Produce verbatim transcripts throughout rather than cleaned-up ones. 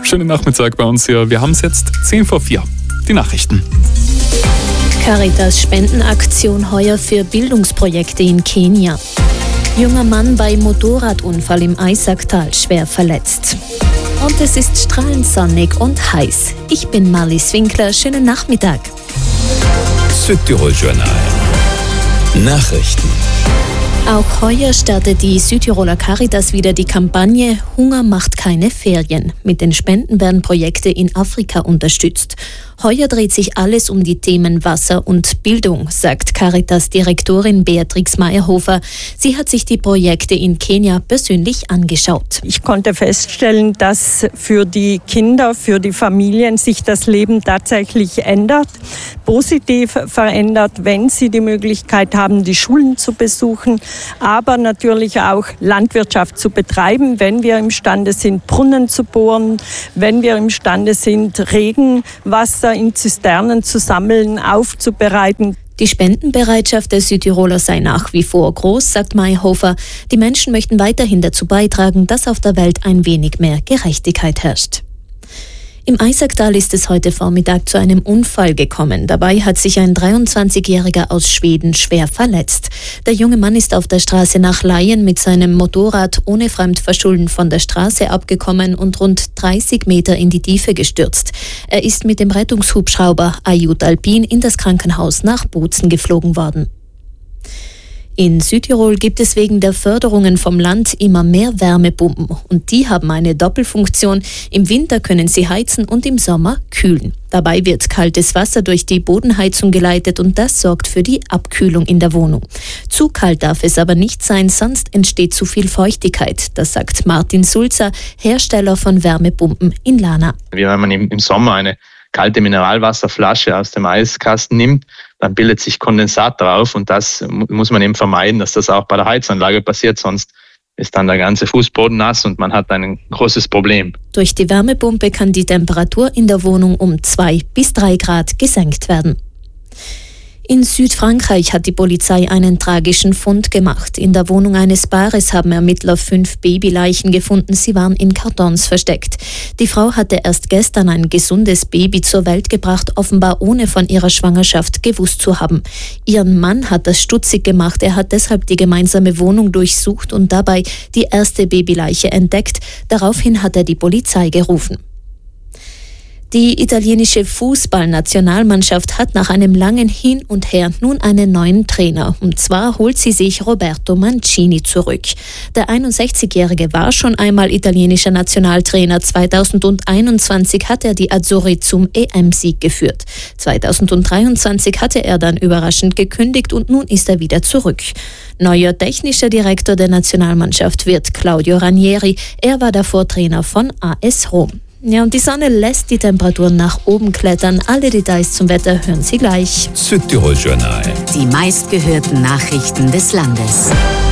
Schönen Nachmittag bei uns hier. Wir haben es jetzt zehn vor vier. Die Nachrichten. Caritas Spendenaktion heuer für Bildungsprojekte in Kenia. Junger Mann bei Motorradunfall im Eisacktal schwer verletzt. Und es ist strahlend sonnig und heiß. Ich bin Marlies Winkler. Schönen Nachmittag. Südtirol Journal. Nachrichten. Auch heuer startet die Südtiroler Caritas wieder die Kampagne Hunger macht keine Ferien. Mit den Spenden werden Projekte in Afrika unterstützt. Heuer dreht sich alles um die Themen Wasser und Bildung, sagt Caritas-Direktorin Beatrix Meyerhofer. Sie hat sich die Projekte in Kenia persönlich angeschaut. Ich konnte feststellen, dass für die Kinder, für die Familien sich das Leben tatsächlich ändert, positiv verändert, wenn sie die Möglichkeit haben, die Schulen zu besuchen, aber natürlich auch Landwirtschaft zu betreiben, wenn wir imstande sind, Brunnen zu bohren, wenn wir imstande sind, Regenwasser in Zisternen zu sammeln, aufzubereiten. Die Spendenbereitschaft der Südtiroler sei nach wie vor groß, sagt Meyerhofer. Die Menschen möchten weiterhin dazu beitragen, dass auf der Welt ein wenig mehr Gerechtigkeit herrscht. Im Eisacktal ist es heute Vormittag zu einem Unfall gekommen. Dabei hat sich ein dreiundzwanzigjähriger aus Schweden schwer verletzt. Der junge Mann ist auf der Straße nach Laien mit seinem Motorrad ohne Fremdverschulden von der Straße abgekommen und rund dreißig Meter in die Tiefe gestürzt. Er ist mit dem Rettungshubschrauber Ajut Alpin in das Krankenhaus nach Bozen geflogen worden. In Südtirol gibt es wegen der Förderungen vom Land immer mehr Wärmepumpen und die haben eine Doppelfunktion. Im Winter können sie heizen und im Sommer kühlen. Dabei wird kaltes Wasser durch die Bodenheizung geleitet und das sorgt für die Abkühlung in der Wohnung. Zu kalt darf es aber nicht sein, sonst entsteht zu viel Feuchtigkeit. Das sagt Martin Sulzer, Hersteller von Wärmepumpen in Lana. Wie wenn man im Sommer eine kalte Mineralwasserflasche aus dem Eiskasten nimmt, dann bildet sich Kondensat drauf und das muss man eben vermeiden, dass das auch bei der Heizanlage passiert, sonst ist dann der ganze Fußboden nass und man hat ein großes Problem. Durch die Wärmepumpe kann die Temperatur in der Wohnung um zwei bis drei Grad gesenkt werden. In Südfrankreich hat die Polizei einen tragischen Fund gemacht. In der Wohnung eines Paares haben Ermittler fünf Babyleichen gefunden. Sie waren in Kartons versteckt. Die Frau hatte erst gestern ein gesundes Baby zur Welt gebracht, offenbar ohne von ihrer Schwangerschaft gewusst zu haben. Ihren Mann hat das stutzig gemacht. Er hat deshalb die gemeinsame Wohnung durchsucht und dabei die erste Babyleiche entdeckt. Daraufhin hat er die Polizei gerufen. Die italienische Fußballnationalmannschaft hat nach einem langen Hin und Her nun einen neuen Trainer. Und zwar holt sie sich Roberto Mancini zurück. Der einundsechzigjährige war schon einmal italienischer Nationaltrainer. zweitausendeinundzwanzig hat er die Azzurri zum E M-Sieg geführt. zweitausenddreiundzwanzig hatte er dann überraschend gekündigt und nun ist er wieder zurück. Neuer technischer Direktor der Nationalmannschaft wird Claudio Ranieri. Er war davor Trainer von A S Rom. Ja, und die Sonne lässt die Temperaturen nach oben klettern. Alle Details zum Wetter hören Sie gleich. Südtirol Journal. Die meistgehörten Nachrichten des Landes.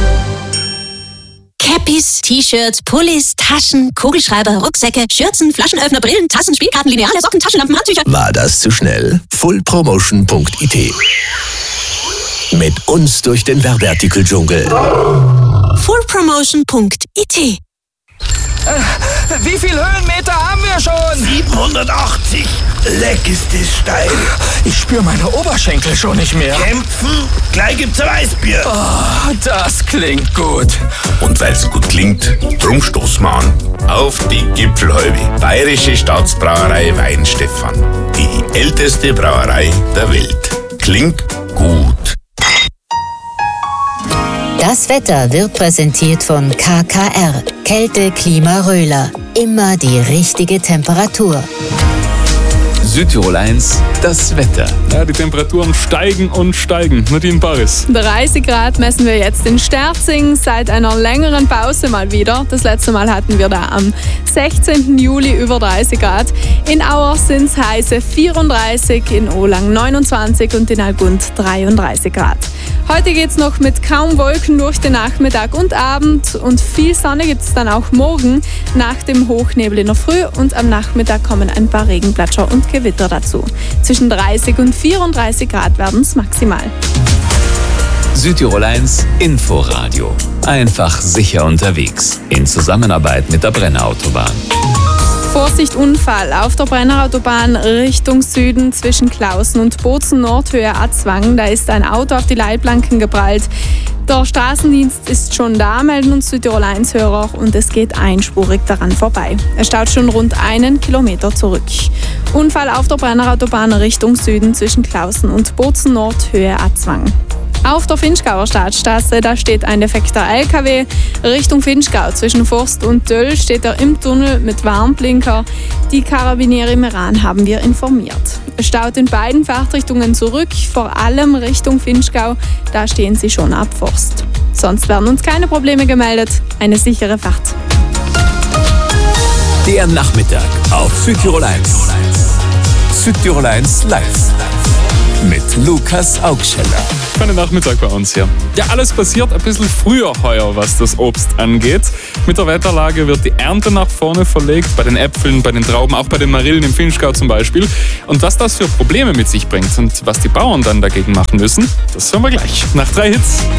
Cappies, T-Shirts, Pullis, Taschen, Kugelschreiber, Rucksäcke, Schürzen, Flaschenöffner, Brillen, Tassen, Spielkarten, Lineale, Socken, Taschenlampen, Handtücher. War das zu schnell? full promotion punkt i t. Mit uns durch den Werbeartikeldschungel. full promotion punkt i t. Wie viel Höhenmeter haben wir schon? siebenhundertachtzig. Leck ist das steil. Ich spüre meine Oberschenkel schon nicht mehr. Kämpfen? Gleich gibt's ein Weißbier. Oh, das klingt gut. Und weil's gut klingt, drum stoßen wir an. Auf die Gipfelhalbe. Bayerische Staatsbrauerei Weinstefan. Die älteste Brauerei der Welt. Klingt gut. Das Wetter wird präsentiert von K K R. Kälte, Klima, Röhler. Immer die richtige Temperatur. Südtirol eins, das Wetter. Ja, die Temperaturen steigen und steigen. Nadine Paris. dreißig Grad messen wir jetzt in Sterzing seit einer längeren Pause mal wieder. Das letzte Mal hatten wir da am sechzehnten Juli über dreißig Grad. In Auer sind es heiße vierunddreißig, in Olang neunundzwanzig und in Algund dreiunddreißig Grad. Heute geht es noch mit kaum Wolken durch den Nachmittag und Abend und viel Sonne gibt es dann auch morgen nach dem Hochnebel in der Früh und am Nachmittag kommen ein paar Regenplätscher und Gewitter dazu. Zwischen dreißig und vierunddreißig Grad werden es maximal. Südtirol eins Inforadio. Einfach sicher unterwegs. In Zusammenarbeit mit der Brenner Autobahn. Vorsicht, Unfall auf der Brennerautobahn Richtung Süden zwischen Klausen und Bozen, Nordhöhe Atzwang. Da ist ein Auto auf die Leitplanken geprallt. Der Straßendienst ist schon da, melden uns Südtirol eins Hörer, und es geht einspurig daran vorbei. Es staut schon rund einen Kilometer zurück. Unfall auf der Brennerautobahn Richtung Süden zwischen Klausen und Bozen, Nordhöhe Atzwang. Auf der Finchgauer Staatsstraße, da steht ein defekter L K W. Richtung Finchgau zwischen Forst und Döll steht er im Tunnel mit Warnblinker. Die Karabinieri Meran haben wir informiert. Es staut in beiden Fahrtrichtungen zurück, vor allem Richtung Finchgau. Da stehen sie schon ab Forst. Sonst werden uns keine Probleme gemeldet. Eine sichere Fahrt. Der Nachmittag auf Südtirol eins. Südtirol eins live. Mit Lukas Augscheller. Schönen Nachmittag bei uns hier. Ja, alles passiert ein bisschen früher heuer, was das Obst angeht. Mit der Wetterlage wird die Ernte nach vorne verlegt, bei den Äpfeln, bei den Trauben, auch bei den Marillen im Finchgau zum Beispiel. Und was das für Probleme mit sich bringt und was die Bauern dann dagegen machen müssen, das hören wir gleich. Nach drei Hits.